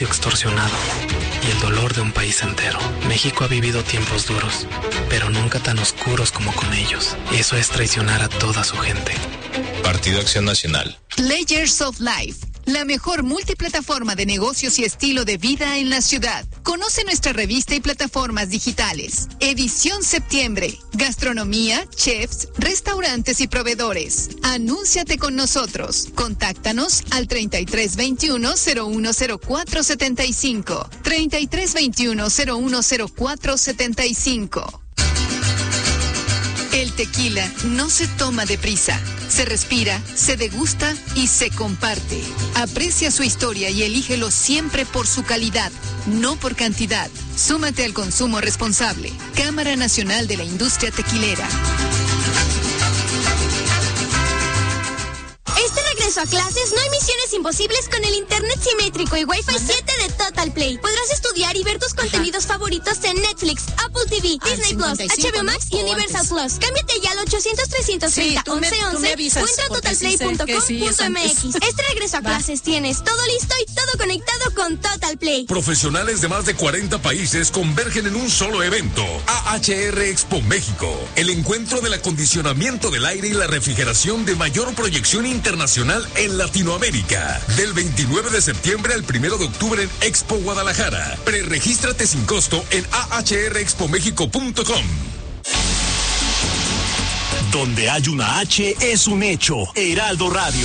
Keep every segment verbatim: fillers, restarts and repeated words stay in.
extorsionado y el dolor de un país entero. México ha vivido tiempos duros, pero nunca tan oscuros como con ellos. Eso es traicionar a toda su gente. Partido Acción Nacional. Layers of Life, la mejor multiplataforma de negocios y estilo de vida en la ciudad. Conoce nuestra revista y plataformas digitales. Edición septiembre. Gastronomía, chefs, restaurantes y proveedores. Anúnciate con nosotros. Contáctanos al treinta y tres veintiuno cero uno cero cuatro setenta y cinco. treinta y tres veintiuno cero uno cero cuatro setenta y cinco. El tequila no se toma deprisa, se respira, se degusta y se comparte. Aprecia su historia y elígelo siempre por su calidad, no por cantidad. Súmate al consumo responsable. Cámara Nacional de la Industria Tequilera. Este regreso a clases no hay misiones imposibles con el internet simétrico y Wi-Fi siete de Total Play. Podrás estudiar y ver tus contenidos Ajá. favoritos en Netflix, Apple T V, al Disney Plus, H B O Max y Universal Plus. Cámbiate ya al ochocientos trescientos treinta once once o entra a total play punto com punto m x. Este regreso a clases tienes todo listo y todo conectado con Total Play. Profesionales de más de cuarenta países convergen en un solo evento. A H R Expo México, el encuentro del acondicionamiento del aire y la refrigeración de mayor proyección internacional en Latinoamérica. Del veintinueve de septiembre al primero de octubre en Expo Guadalajara. Preregístrate sin costo en a h r expo mexico punto com. Donde hay una H es un hecho. Heraldo Radio.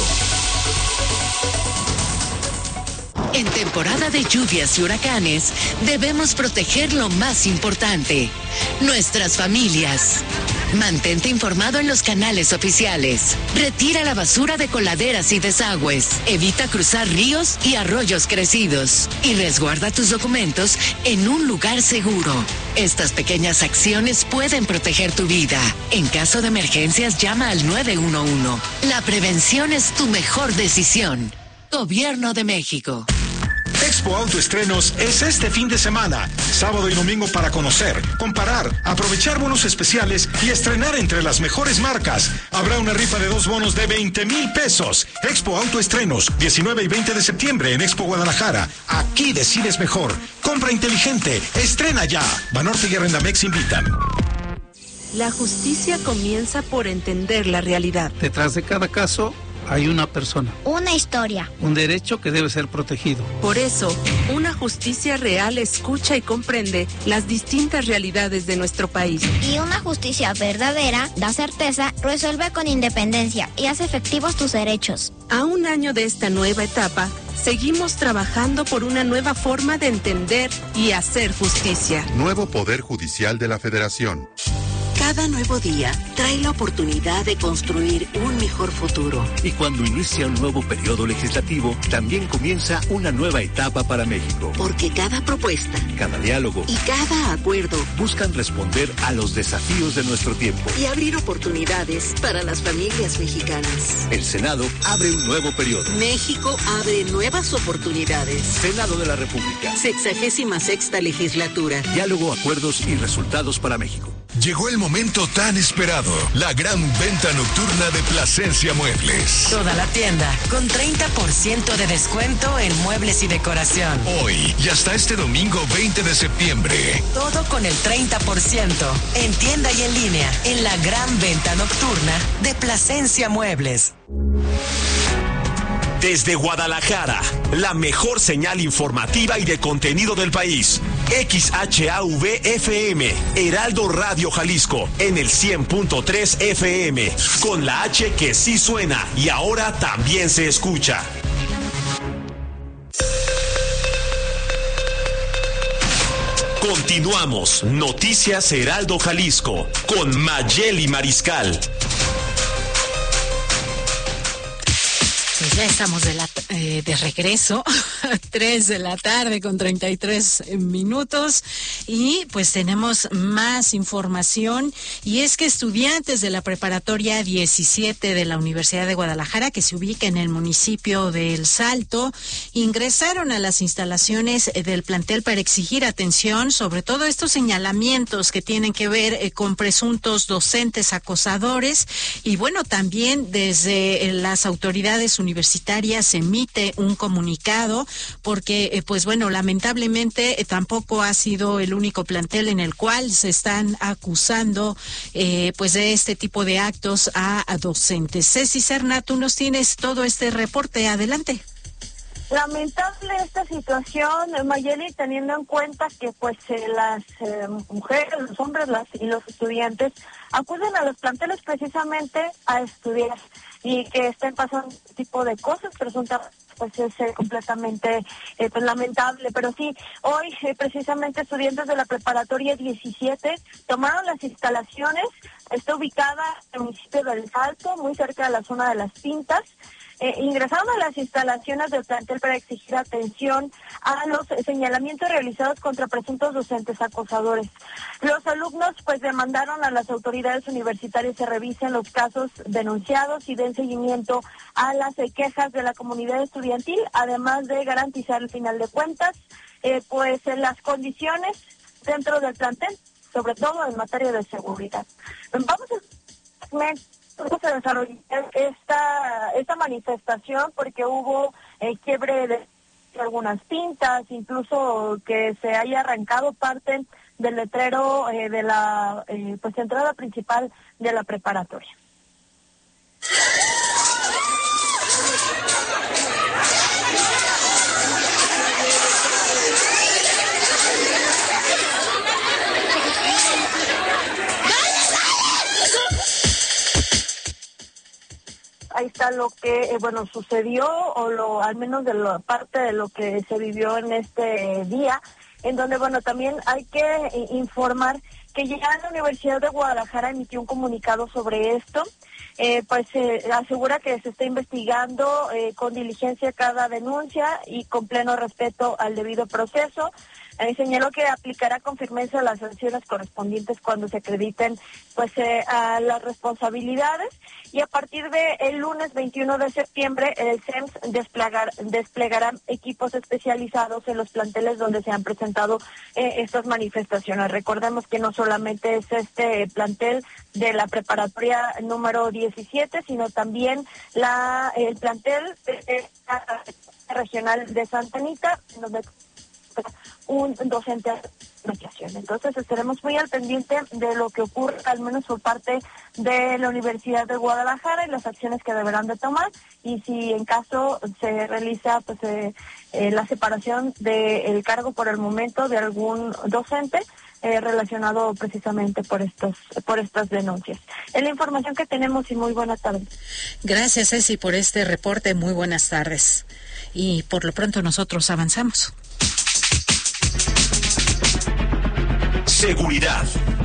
En temporada de lluvias y huracanes, debemos proteger lo más importante, nuestras familias. Mantente informado en los canales oficiales. Retira la basura de coladeras y desagües. Evita cruzar ríos y arroyos crecidos. Y resguarda tus documentos en un lugar seguro. Estas pequeñas acciones pueden proteger tu vida. En caso de emergencias, llama al nueve uno uno. La prevención es tu mejor decisión. Gobierno de México. Expo Autoestrenos es este fin de semana, sábado y domingo, para conocer, comparar, aprovechar bonos especiales y estrenar entre las mejores marcas. Habrá una rifa de dos bonos de veinte mil pesos. Expo Autoestrenos, diecinueve y veinte de septiembre en Expo Guadalajara. Aquí decides mejor. Compra inteligente. Estrena ya. Banorte y Arrendamex invitan. La justicia comienza por entender la realidad. Detrás de cada caso hay una persona. Una historia. Un derecho que debe ser protegido. Por eso, una justicia real escucha y comprende las distintas realidades de nuestro país. Y una justicia verdadera da certeza, resuelve con independencia y hace efectivos tus derechos. A un año de esta nueva etapa, seguimos trabajando por una nueva forma de entender y hacer justicia. Nuevo Poder Judicial de la Federación. Cada nuevo día trae la oportunidad de construir un mejor futuro. Y cuando inicia un nuevo periodo legislativo, también comienza una nueva etapa para México. Porque cada propuesta, cada diálogo y cada acuerdo buscan responder a los desafíos de nuestro tiempo y abrir oportunidades para las familias mexicanas. El Senado abre un nuevo periodo. México abre nuevas oportunidades. Senado de la República. Sexagésima sexta legislatura. Diálogo, acuerdos y resultados para México. Llegó el momento tan esperado, la gran venta nocturna de Plasencia Muebles. Toda la tienda con treinta por ciento de descuento en muebles y decoración. Hoy y hasta este domingo veinte de septiembre. Todo con el treinta por ciento en tienda y en línea en la gran venta nocturna de Plasencia Muebles. Desde Guadalajara, la mejor señal informativa y de contenido del país. X H A V F M, Heraldo Radio Jalisco, en el cien punto tres F M, con la H que sí suena y ahora también se escucha. Continuamos, Noticias Heraldo Jalisco, con Mayeli Mariscal. Pues ya estamos de, la, eh, de regreso, tres de la tarde con treinta y tres minutos, y pues tenemos más información, y es que estudiantes de la preparatoria diecisiete de la Universidad de Guadalajara, que se ubica en el municipio de El Salto, ingresaron a las instalaciones del plantel para exigir atención sobre todo estos señalamientos que tienen que ver eh, con presuntos docentes acosadores, y bueno, también desde eh, las autoridades universitarias emiten emite un comunicado porque, eh, pues bueno, lamentablemente eh, tampoco ha sido el único plantel en el cual se están acusando eh, pues de este tipo de actos a, a docentes. Ceci Serna, tú nos tienes todo este reporte. Adelante. Lamentable esta situación, Mayeli, teniendo en cuenta que pues eh, las eh, mujeres, los hombres las, y los estudiantes acuden a los planteles precisamente a estudiar y que estén pasando este tipo de cosas, presuntamente pues es eh, completamente eh, pues, lamentable, pero sí, hoy eh, precisamente estudiantes de la preparatoria diecisiete tomaron las instalaciones, está ubicada en el municipio del Salto, muy cerca de la zona de Las Pintas. Eh, ingresaron a las instalaciones del plantel para exigir atención a los señalamientos realizados contra presuntos docentes acosadores. Los alumnos pues demandaron a las autoridades universitarias que revisen los casos denunciados y den seguimiento a las eh, quejas de la comunidad estudiantil, además de garantizar al final de cuentas eh, pues en las condiciones dentro del plantel, sobre todo en materia de seguridad. Vamos a se desarrolló esta esta manifestación porque hubo eh, quiebre de algunas pintas, incluso que se haya arrancado parte del letrero eh, de la eh, pues entrada principal de la preparatoria. Ahí está lo que, eh, bueno, sucedió, o lo al menos de la parte de lo que se vivió en este eh, día, en donde, bueno, también hay que eh, informar que ya la Universidad de Guadalajara emitió un comunicado sobre esto, eh, pues eh, asegura que se está investigando eh, con diligencia cada denuncia y con pleno respeto al debido proceso. Eh, señaló que aplicará con firmeza las sanciones correspondientes cuando se acrediten pues eh, a las responsabilidades, y a partir de el lunes veintiuno de septiembre el C E M S desplegar, desplegará equipos especializados en los planteles donde se han presentado eh, estas manifestaciones. Recordemos que no solamente es este plantel de la preparatoria número diecisiete, sino también la el plantel de la regional de Santa Anita, donde un docente de asociación. Entonces estaremos muy al pendiente de lo que ocurre, al menos por parte de la Universidad de Guadalajara, y las acciones que deberán de tomar, y si en caso se realiza pues eh, eh, la separación del cargo por el momento de algún docente eh, relacionado precisamente por estos por estas denuncias. Es la información que tenemos, y muy buenas tardes. Gracias, Ceci, por este reporte. Muy buenas tardes. Y por lo pronto nosotros avanzamos. Seguridad.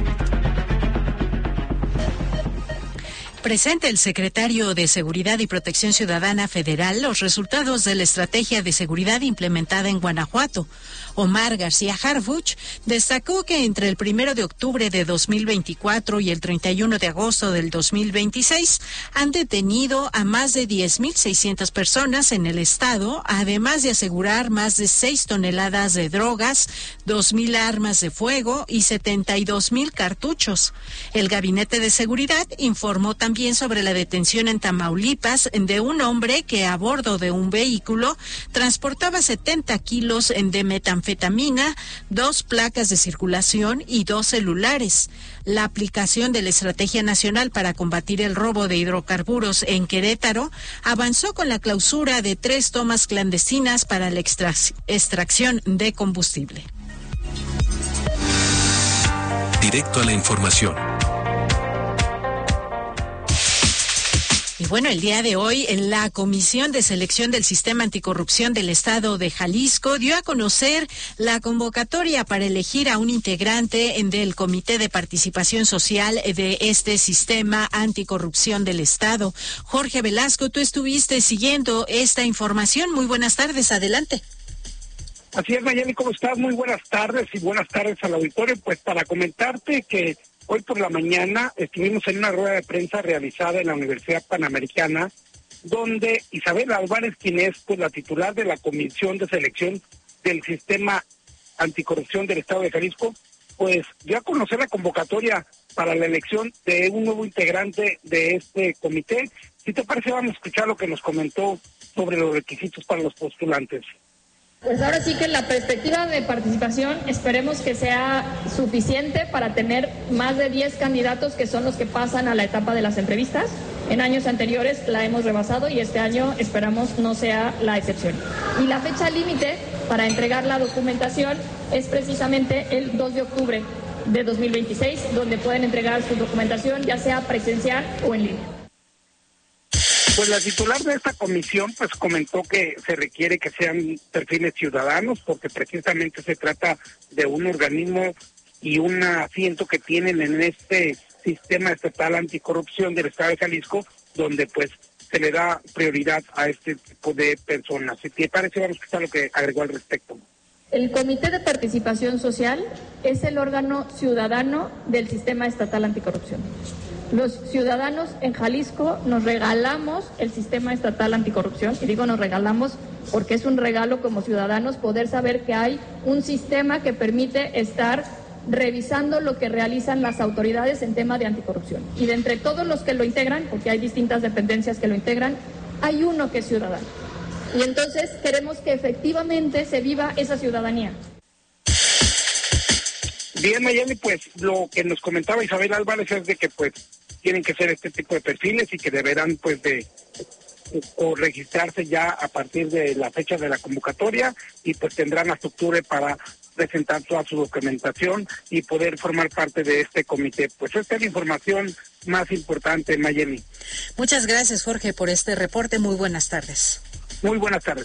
Presenta el secretario de Seguridad y Protección Ciudadana Federal los resultados de la estrategia de seguridad implementada en Guanajuato. Omar García Harfuch destacó que entre el primero de octubre de dos mil veinticuatro y el treinta y uno de agosto del dos mil veintiséis han detenido a más de diez mil seiscientas personas en el estado, además de asegurar más de seis toneladas de drogas, dos mil armas de fuego y setenta y dos mil cartuchos. El Gabinete de Seguridad informó también sobre la detención en Tamaulipas de un hombre que a bordo de un vehículo transportaba setenta kilos de metanfetamina, dos placas de circulación y dos celulares. La aplicación de la Estrategia Nacional para combatir el robo de hidrocarburos en Querétaro avanzó con la clausura de tres tomas clandestinas para la extrac- extracción de combustible. Directo a la información. Y bueno, el día de hoy, la Comisión de Selección del Sistema Anticorrupción del Estado de Jalisco dio a conocer la convocatoria para elegir a un integrante del Comité de Participación Social de este Sistema Anticorrupción del Estado. Jorge Velasco, tú estuviste siguiendo esta información. Muy buenas tardes, adelante. Así es, Mayeli, ¿cómo estás? Muy buenas tardes y buenas tardes al auditorio. Pues para comentarte que hoy por la mañana estuvimos en una rueda de prensa realizada en la Universidad Panamericana, donde Isabel Álvarez, quien es pues la titular de la Comisión de Selección del Sistema Anticorrupción del Estado de Jalisco, pues dio a conocer la convocatoria para la elección de un nuevo integrante de este comité. Si te parece, vamos a escuchar lo que nos comentó sobre los requisitos para los postulantes. Pues ahora sí que la perspectiva de participación esperemos que sea suficiente para tener más de diez candidatos que son los que pasan a la etapa de las entrevistas. En años anteriores la hemos rebasado y este año esperamos no sea la excepción. Y la fecha límite para entregar la documentación es precisamente el dos de octubre de dos mil veintiséis, donde pueden entregar su documentación ya sea presencial o en línea. Pues la titular de esta comisión pues comentó que se requiere que sean perfiles ciudadanos porque precisamente se trata de un organismo y un asiento que tienen en este sistema estatal anticorrupción del Estado de Jalisco, donde pues se le da prioridad a este tipo de personas. Si te parece, vamos a escuchar lo que agregó al respecto. El Comité de Participación Social es el órgano ciudadano del sistema estatal anticorrupción. Los ciudadanos en Jalisco nos regalamos el sistema estatal anticorrupción, y digo nos regalamos porque es un regalo como ciudadanos poder saber que hay un sistema que permite estar revisando lo que realizan las autoridades en tema de anticorrupción. Y de entre todos los que lo integran, porque hay distintas dependencias que lo integran, hay uno que es ciudadano. Y entonces queremos que efectivamente se viva esa ciudadanía. Bien, Mayeli, pues lo que nos comentaba Isabel Álvarez es de que pues tienen que ser este tipo de perfiles y que deberán pues de o registrarse ya a partir de la fecha de la convocatoria y pues tendrán hasta octubre para presentar toda su documentación y poder formar parte de este comité. Pues esta es la información más importante, Mayeli. Muchas gracias, Jorge, por este reporte. Muy buenas tardes. Muy buenas tardes.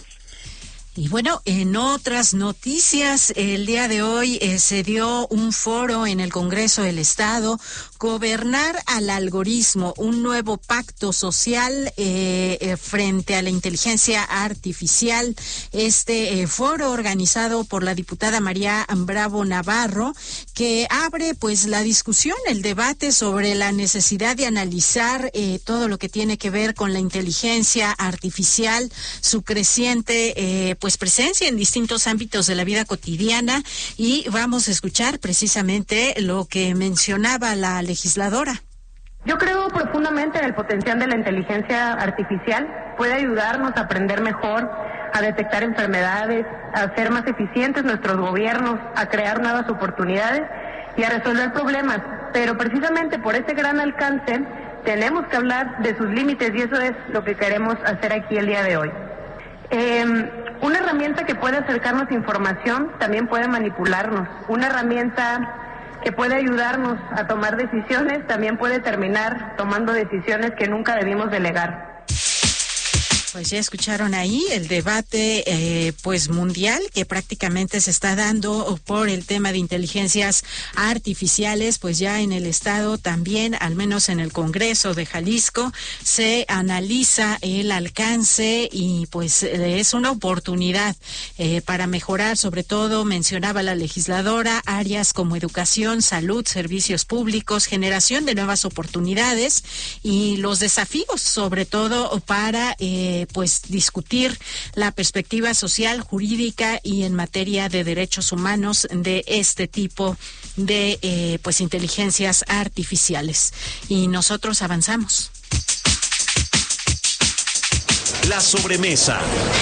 Y bueno, en otras noticias, el día de hoy eh, se dio un foro en el Congreso del Estado, Gobernar al Algoritmo, un nuevo pacto social eh, eh, frente a la inteligencia artificial. Este eh, foro organizado por la diputada María Bravo Navarro, que abre pues la discusión, el debate sobre la necesidad de analizar eh, todo lo que tiene que ver con la inteligencia artificial, su creciente eh, pues pues presencia en distintos ámbitos de la vida cotidiana, y vamos a escuchar precisamente lo que mencionaba la legisladora. Yo creo profundamente en el potencial de la inteligencia artificial. Puede ayudarnos a aprender mejor, a detectar enfermedades, a hacer más eficientes nuestros gobiernos, a crear nuevas oportunidades y a resolver problemas. Pero precisamente por ese gran alcance tenemos que hablar de sus límites, y eso es lo que queremos hacer aquí el día de hoy. Eh, una herramienta que puede acercarnos información también puede manipularnos. Una herramienta que puede ayudarnos a tomar decisiones también puede terminar tomando decisiones que nunca debimos delegar. Pues ya escucharon ahí el debate eh, pues mundial que prácticamente se está dando por el tema de inteligencias artificiales. Pues ya en el estado también, al menos en el Congreso de Jalisco, se analiza el alcance y pues eh, es una oportunidad eh, para mejorar. Sobre todo mencionaba la legisladora áreas como educación, salud, servicios públicos, generación de nuevas oportunidades y los desafíos, sobre todo para eh, pues discutir la perspectiva social, jurídica y en materia de derechos humanos de este tipo de eh, pues inteligencias artificiales. Y nosotros avanzamos. La sobremesa.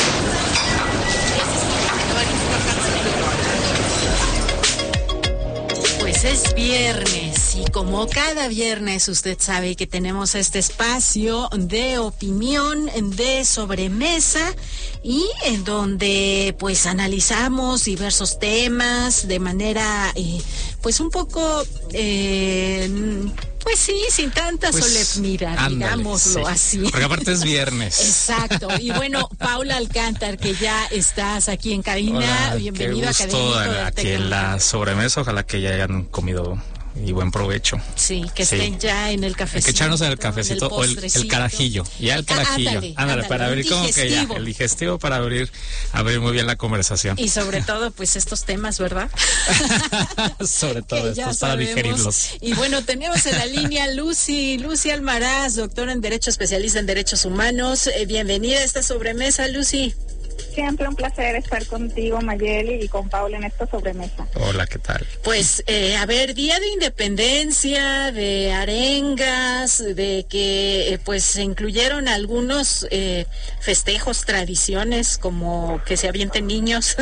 Pues es viernes y como cada viernes usted sabe que tenemos este espacio de opinión, de sobremesa, y en donde pues analizamos diversos temas de manera eh, pues un poco eh, pues sí, sin tanta pues, solemnidad, ándale, digámoslo sí. así. Porque aparte es viernes. Exacto. Y bueno, Paula Alcántar, que ya estás aquí en cabina. Hola, bienvenido a Académico del aquí en la sobremesa. Ojalá que ya hayan comido y buen provecho. Sí, que sí. estén ya en el cafecito. Hay que echarnos en el cafecito o el, el carajillo. Ya el carajillo. Ah, ándale, ándale, ándale, para abrir como que ya, el digestivo para abrir, abrir muy bien la conversación. Y sobre todo, pues estos temas, ¿verdad? sobre todo estos para digerirlos. Y bueno, tenemos en la línea Lucy, Lucy Almaraz, doctora en Derecho, especialista en Derechos Humanos. Eh, bienvenida a esta sobremesa, Lucy. Siempre un placer estar contigo, Mayeli, y con Paula en esta sobremesa. Hola, ¿qué tal? Pues, eh, a ver, Día de Independencia, de arengas, de que eh, pues se incluyeron algunos eh, festejos, tradiciones, como que se avienten niños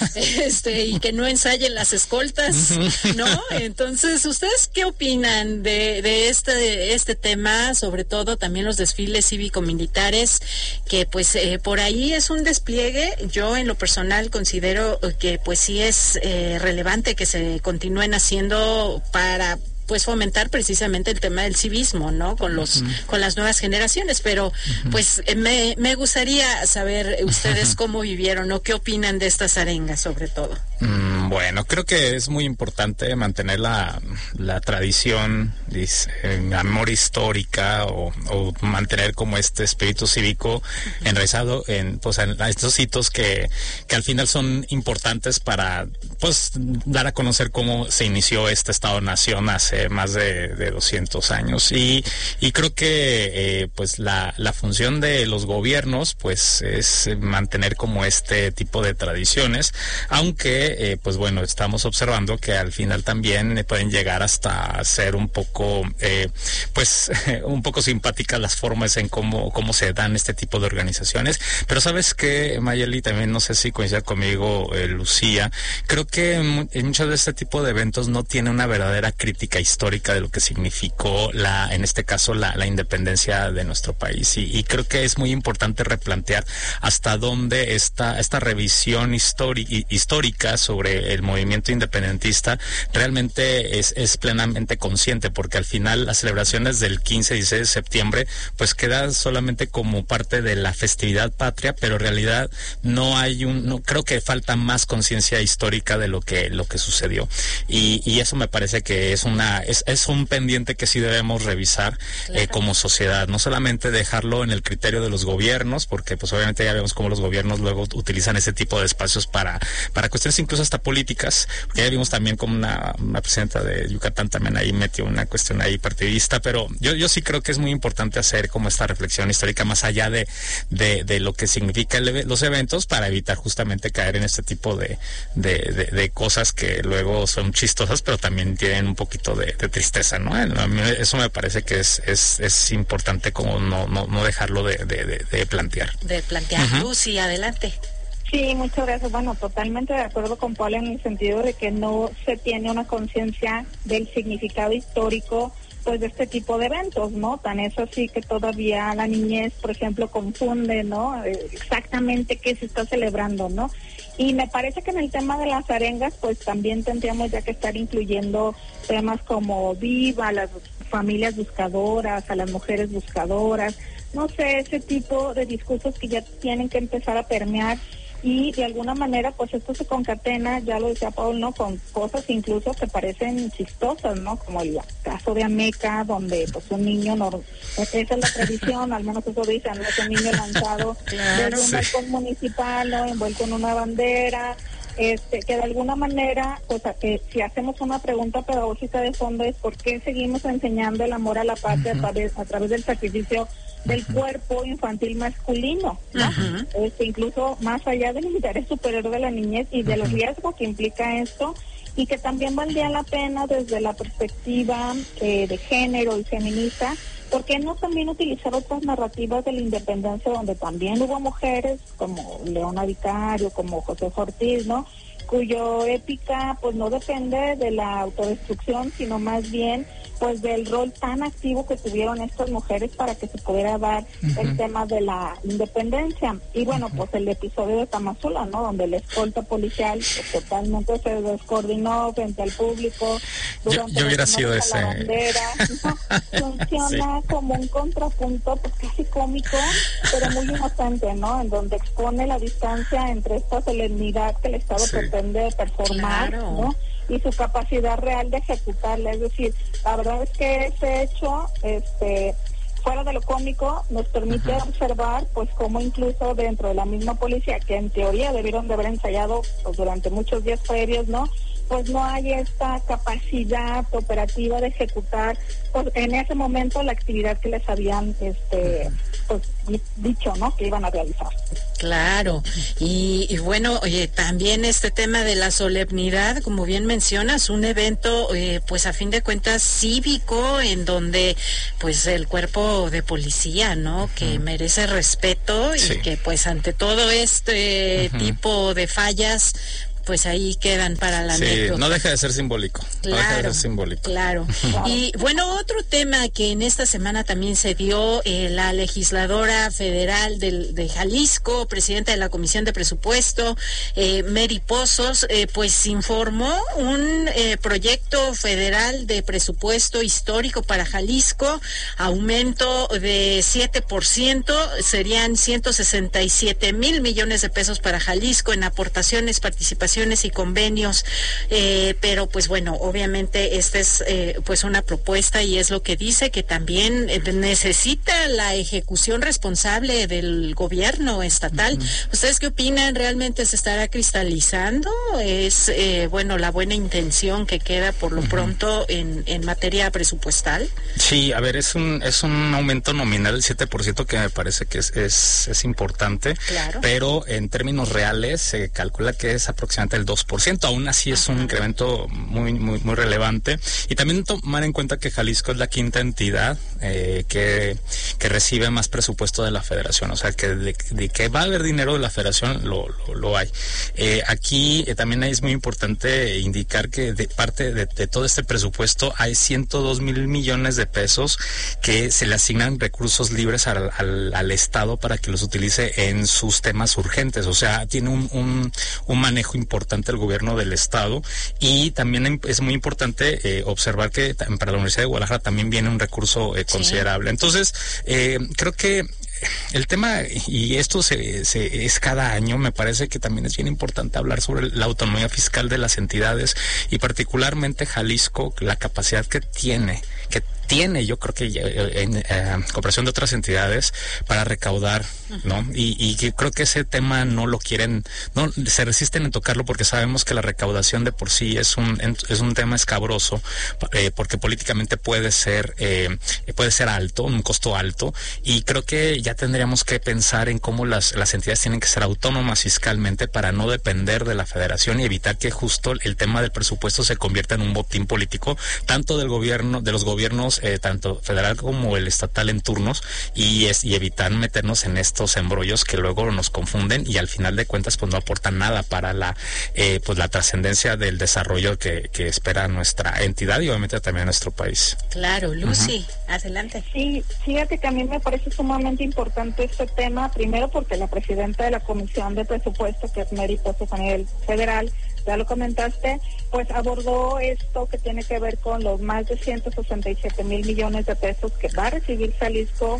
este y que no ensayen las escoltas, ¿no? Entonces, ¿ustedes qué opinan de, de este de este tema? Sobre todo también los desfiles cívico-militares, que pues eh, por ahí es un despliegue. Yo en lo personal considero que pues sí es eh, relevante que se continúen haciendo para pues fomentar precisamente el tema del civismo, ¿no? Con los uh-huh. con las nuevas generaciones, pero uh-huh. pues eh, me, me gustaría saber ustedes uh-huh. cómo vivieron o qué opinan de estas arengas, sobre todo. Mm, bueno, creo que es muy importante mantener la, la tradición, dice, la memoria histórica o, o mantener como este espíritu cívico uh-huh. enraizado en, pues, en estos hitos que, que al final son importantes para pues dar a conocer cómo se inició este Estado-Nación hace más de, de doscientos años y, y creo que eh, pues la, la función de los gobiernos pues es mantener como este tipo de tradiciones, aunque eh, pues bueno, estamos observando que al final también pueden llegar hasta ser un poco eh, pues un poco simpáticas las formas en cómo, cómo se dan este tipo de organizaciones, pero sabes que Mayeli, también no sé si coincide conmigo eh, Lucía, creo que en, en muchos de este tipo de eventos no tiene una verdadera crítica histórica de lo que significó la, en este caso la, la independencia de nuestro país y, y creo que es muy importante replantear hasta dónde esta esta revisión histori- histórica sobre el movimiento independentista realmente es, es plenamente consciente, porque al final las celebraciones del quince y dieciséis de septiembre pues quedan solamente como parte de la festividad patria, pero en realidad no hay un, no creo que falta más conciencia histórica de lo que lo que sucedió y, y eso me parece que es una Es, es un pendiente que sí debemos revisar claro. eh, como sociedad, no solamente dejarlo en el criterio de los gobiernos, porque pues obviamente ya vemos cómo los gobiernos luego utilizan ese tipo de espacios para para cuestiones incluso hasta políticas, porque ya vimos también como una, una presidenta de Yucatán también ahí metió una cuestión ahí partidista, pero yo yo sí creo que es muy importante hacer como esta reflexión histórica más allá de de, de lo que significa el, los eventos, para evitar justamente caer en este tipo de de, de de cosas que luego son chistosas, pero también tienen un poquito de De, de tristeza, ¿no? A mí eso me parece que es es, es importante como no no no dejarlo de, de, de plantear. De plantear. Uh-huh. Lucy, adelante. Sí, muchas gracias. Bueno, totalmente de acuerdo con Paula en el sentido de que no se tiene una conciencia del significado histórico pues de este tipo de eventos, ¿no? Tan es así que todavía la niñez, por ejemplo, confunde, ¿no? Eh, exactamente qué se está celebrando, ¿no? Y me parece que en el tema de las arengas, pues también tendríamos ya que estar incluyendo temas como viva, las familias buscadoras, a las mujeres buscadoras, no sé, ese tipo de discursos que ya tienen que empezar a permear y de alguna manera pues esto se concatena, ya lo decía Paul, ¿no? Con cosas incluso que parecen chistosas, ¿no? Como el caso de Ameca, donde pues un niño, no, esa es la tradición, al menos eso dicen, ¿no? Es un niño lanzado claro, desde un balcón sí. municipal, ¿no? Envuelto en una bandera, este que de alguna manera, pues eh, si hacemos una pregunta pedagógica de fondo es ¿por qué seguimos enseñando el amor a la patria uh-huh. a través, a través del sacrificio del uh-huh. cuerpo infantil masculino, ¿no? Uh-huh. Este, incluso más allá del interés superior de la niñez y de uh-huh. los riesgos que implica esto, y que también valdría la pena desde la perspectiva eh, de género y feminista, ¿por qué no también utilizar otras narrativas de la independencia donde también hubo mujeres como Leona Vicario, como José Ortiz, ¿no? Cuyo épica pues no depende de la autodestrucción, sino más bien pues del rol tan activo que tuvieron estas mujeres para que se pudiera dar uh-huh. el tema de la independencia. Y bueno, uh-huh. pues el episodio de Tamazula, ¿no? Donde la escolta policial pues, totalmente se descoordinó frente al público durante yo, yo hubiera sido la ese bandera, ¿no? Funciona sí. como un contrapunto pues casi cómico, pero muy inocente, ¿no? En donde expone la distancia entre esta solemnidad que el Estado sí. pretende performar, claro. ¿no? Y su capacidad real de ejecutarla. Es decir, la verdad es que ese hecho, este, fuera de lo cómico, nos permite uh-huh. observar, pues, cómo incluso dentro de la misma policía, que en teoría debieron de haber ensayado pues, durante muchos días previos, ¿no? pues no hay esta capacidad operativa de ejecutar pues en ese momento la actividad que les habían este pues dicho, ¿no?, que iban a realizar. Claro, y, y bueno, oye, también este tema de la solemnidad, como bien mencionas, un evento, eh, pues a fin de cuentas cívico, en donde pues el cuerpo de policía, ¿no?, que uh-huh. merece respeto sí. y que pues ante todo este uh-huh. tipo de fallas, pues ahí quedan para la sí, anécdota. No deja de ser simbólico. Claro, no deja de ser simbólico. Claro. Y bueno, otro tema que en esta semana también se dio, eh, la legisladora federal del, de Jalisco, presidenta de la Comisión de Presupuesto, eh, Mary Pozos, eh, pues informó un eh, proyecto federal de presupuesto histórico para Jalisco, aumento de siete por ciento, serían ciento sesenta y siete mil millones de pesos para Jalisco en aportaciones, participación y convenios, eh, pero pues bueno, obviamente esta es eh, pues una propuesta y es lo que dice que también eh, necesita la ejecución responsable del gobierno estatal. Uh-huh. ¿Ustedes qué opinan? ¿Realmente se estará cristalizando? ¿Es eh, bueno la buena intención que queda por lo uh-huh. pronto en, en materia presupuestal? Sí, a ver, es un es un aumento nominal del siete por ciento que me parece que es, es, es importante, claro. pero en términos reales se calcula que es aproximadamente el dos por ciento, aún así es un incremento muy muy muy relevante, y también tomar en cuenta que Jalisco es la quinta entidad eh, que, que recibe más presupuesto de la federación, o sea que de, de que va a haber dinero de la federación lo, lo, lo hay. Eh, aquí eh, también es muy importante indicar que de parte de, de todo este presupuesto hay ciento dos mil millones de pesos que se le asignan recursos libres al, al, al Estado para que los utilice en sus temas urgentes, o sea, tiene un, un, un manejo importante importante el gobierno del estado, y también es muy importante eh, observar que para la Universidad de Guadalajara también viene un recurso eh, considerable. Sí. Entonces, eh, creo que el tema, y esto se, se es cada año, me parece que también es bien importante hablar sobre la autonomía fiscal de las entidades, y particularmente Jalisco, la capacidad que tiene, que tiene, yo creo que en eh, cooperación de otras entidades para recaudar, ¿no? Y, y que creo que ese tema no lo quieren, no se resisten en tocarlo, porque sabemos que la recaudación de por sí es un es un tema escabroso, eh, porque políticamente puede ser eh, puede ser alto, un costo alto, y creo que ya tendríamos que pensar en cómo las las entidades tienen que ser autónomas fiscalmente para no depender de la federación y evitar que justo el tema del presupuesto se convierta en un botín político, tanto del gobierno, de los gobiernos Eh, tanto federal como el estatal en turnos, y es y evitar meternos en estos embrollos que luego nos confunden y al final de cuentas pues no aportan nada para la eh, pues la trascendencia del desarrollo que, que espera nuestra entidad y obviamente también nuestro país. Claro, Lucy, uh-huh. adelante. Sí, fíjate que a mí me parece sumamente importante este tema, primero porque la presidenta de la Comisión de Presupuesto, que es Mary Pozos a nivel federal, ya lo comentaste, pues abordó esto que tiene que ver con los más de ciento sesenta y siete mil millones de pesos que va a recibir Jalisco,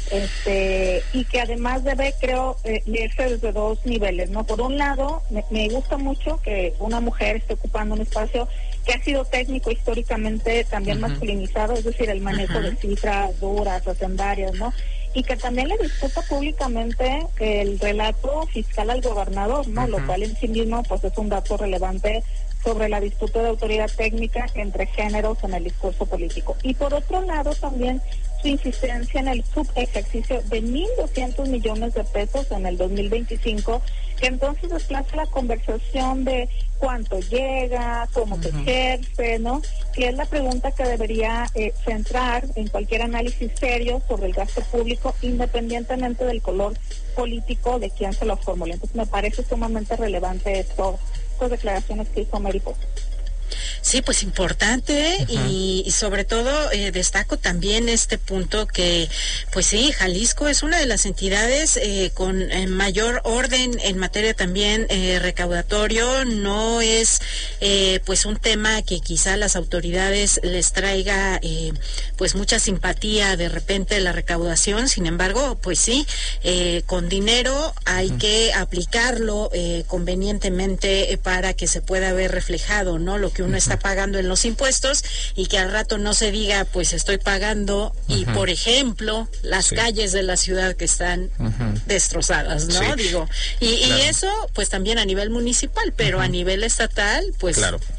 este y que además debe, creo, eh, leerse desde dos niveles, ¿no? Por un lado, me, me gusta mucho que una mujer esté ocupando un espacio que ha sido técnico históricamente también uh-huh. masculinizado, es decir, el manejo uh-huh. de cifras duras, hacendarias, ¿no? Y que también le disputa públicamente el relato fiscal al gobernador, ¿no? Uh-huh. Lo cual en sí mismo pues es un dato relevante sobre la disputa de autoridad técnica entre géneros en el discurso político. Y por otro lado también su insistencia en el subejercicio de mil doscientos millones de pesos en el dos mil veinticinco, que entonces desplaza la conversación de cuánto llega, cómo se ejerce, ¿no? Que es la pregunta que debería eh, centrar en cualquier análisis serio sobre el gasto público, independientemente del color político de quien se lo formule. Entonces me parece sumamente relevante esto, estas declaraciones que hizo Mary Pozos. Sí, pues importante, uh-huh. y, y sobre todo eh, destaco también este punto que, pues sí, Jalisco es una de las entidades eh, con eh, mayor orden en materia también eh, recaudatorio. No es eh, pues un tema que quizá a las autoridades les traiga eh, pues mucha simpatía de repente la recaudación. Sin embargo, pues sí, eh, con dinero hay uh-huh. que aplicarlo eh, convenientemente eh, para que se pueda ver reflejado, ¿no? Lo que uno uh-huh. está pagando en los impuestos, y que al rato no se diga pues estoy pagando uh-huh. y por ejemplo las sí. calles de la ciudad que están uh-huh. destrozadas, ¿no? Sí. Digo, y, claro. y eso pues también a nivel municipal, pero uh-huh. a nivel estatal pues claro.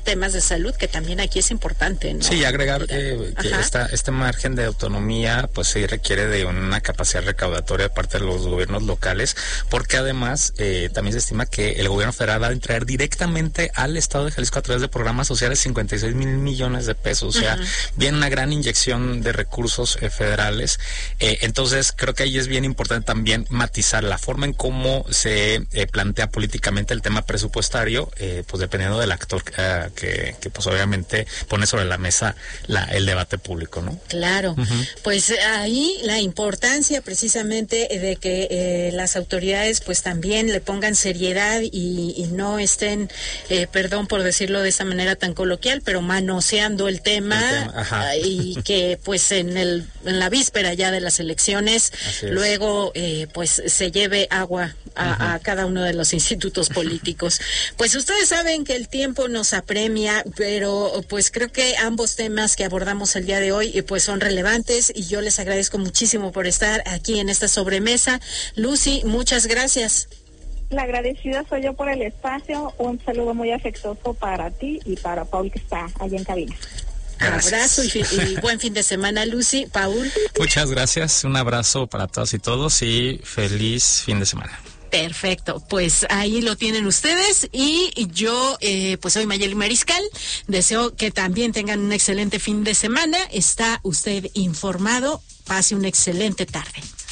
temas de salud, que también aquí es importante, ¿no? Sí, agregar eh, que esta, este margen de autonomía pues sí requiere de una capacidad recaudatoria de parte de los gobiernos locales, porque además eh, también se estima que el gobierno federal va a entregar directamente al Estado de Jalisco a través de programas sociales cincuenta y seis mil millones de pesos, o sea, uh-huh. viene una gran inyección de recursos eh, federales, eh, entonces creo que ahí es bien importante también matizar la forma en cómo se eh, plantea políticamente el tema presupuestario, eh, pues dependiendo del actor uh, que, que pues obviamente pone sobre la mesa la, el debate público, ¿no? Claro, uh-huh. pues ahí la importancia precisamente de que eh, las autoridades pues también le pongan seriedad y, y no estén, eh, perdón por decirlo de esa manera tan coloquial, pero manoseando el tema, el tema y que pues en el en la víspera ya de las elecciones luego eh, pues se lleve agua a, uh-huh. a cada uno de los institutos políticos. Pues ustedes saben que el tiempo nos apremia, pero pues creo que ambos temas que abordamos el día de hoy pues son relevantes y yo les agradezco muchísimo por estar aquí en esta sobremesa. Lucy, muchas gracias. La agradecida soy yo por el espacio. Un saludo muy afectuoso para ti y para Paul, que está allá en cabina. Gracias. Abrazo y, y buen fin de semana, Lucy. Paul. Muchas gracias. Un abrazo para todas y todos y feliz fin de semana. Perfecto, pues ahí lo tienen ustedes y yo eh, pues soy Mayeli Mariscal, deseo que también tengan un excelente fin de semana, está usted informado, pase una excelente tarde.